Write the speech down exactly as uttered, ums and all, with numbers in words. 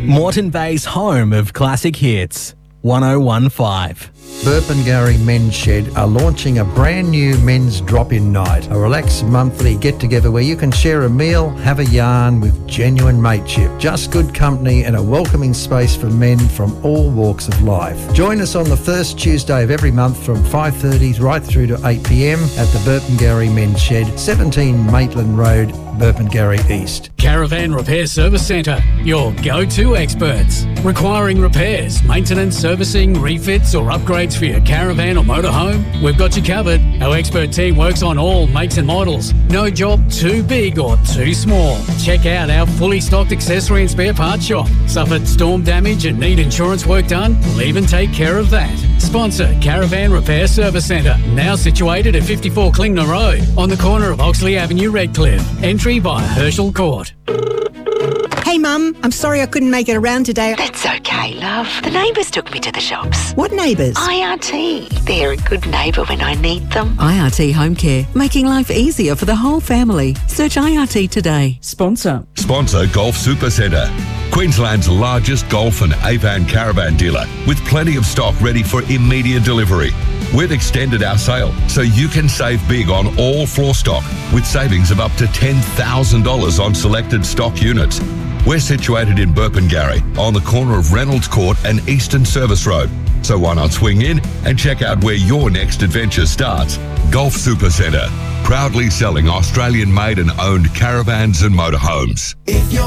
Moreton Bay's home of classic hits, one oh one point five. Burpengary Men's Shed are launching a brand new men's drop-in night, a relaxed monthly get-together where you can share a meal, have a yarn with genuine mateship, just good company and a welcoming space for men from all walks of life. Join us on the first Tuesday of every month from five thirty right through to eight p m at the Burpengary Men's Shed, seventeen Maitland Road, Burpengary East. Caravan Repair Service Centre, your go-to experts. Requiring repairs, maintenance, servicing, refits or upgrades for your caravan or motorhome? We've got you covered. Our expert team works on all makes and models. No job too big or too small. Check out our fully stocked accessory and spare parts shop. Suffered storm damage and need insurance work done? We'll even take care of that. Sponsor Caravan Repair Service Centre, now situated at fifty-four Klingner Road, on the corner of Oxley Avenue, Redcliffe. Entry by Herschel Court. Hey Mum, I'm sorry I couldn't make it around today. That's okay, love. The neighbours took me to the shops. What neighbours? I R T. They're a good neighbour when I need them. I R T Home Care, making life easier for the whole family. Search I R T today. Sponsor. Sponsor Golf Super Centre, Queensland's largest golf and Avan caravan dealer, with plenty of stock ready for immediate delivery. We've extended our sale so you can save big on all floor stock with savings of up to ten thousand dollars on selected stock units. We're situated in Burpengary on the corner of Reynolds Court and Eastern Service Road. So why not swing in and check out where your next adventure starts? Golf Super Centre, proudly selling Australian-made and owned caravans and motorhomes. If you're